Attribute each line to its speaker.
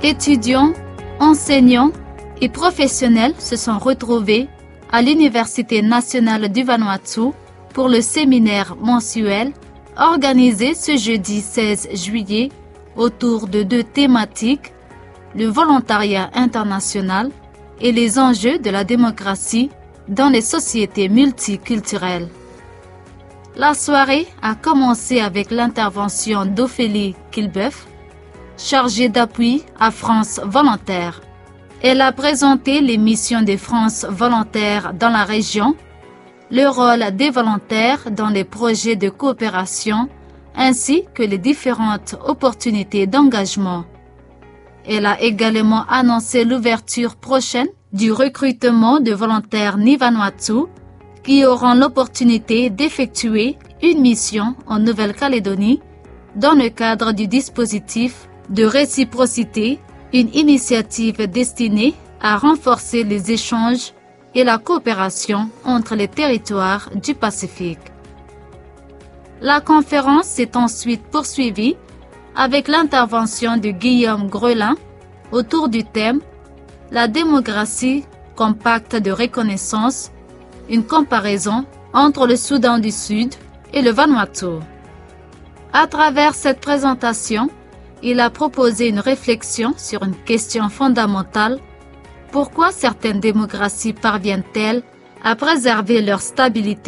Speaker 1: Étudiants, enseignants et professionnels se sont retrouvés à l'Université nationale du Vanuatu pour le séminaire mensuel organisé ce jeudi 16 juillet autour de 2 thématiques, le volontariat international et les enjeux de la démocratie dans les sociétés multiculturelles. La soirée a commencé avec l'intervention d'Ophélie Kilbeuf, chargée d'appui à France Volontaire. Elle a présenté les missions de France Volontaire dans la région, le rôle des volontaires dans les projets de coopération, ainsi que les différentes opportunités d'engagement. Elle a également annoncé l'ouverture prochaine du recrutement de volontaires Ni-Vanuatu qui auront l'opportunité d'effectuer une mission en Nouvelle-Calédonie dans le cadre du dispositif de réciprocité, une initiative destinée à renforcer les échanges et la coopération entre les territoires du Pacifique. La conférence s'est ensuite poursuivie avec l'intervention de Guillaume Grelin autour du thème « La démocratie comme pacte de reconnaissance, une comparaison entre le Soudan du Sud et le Vanuatu ». À travers cette présentation, il a proposé une réflexion sur une question fondamentale: pourquoi certaines démocraties parviennent-elles à préserver leur stabilité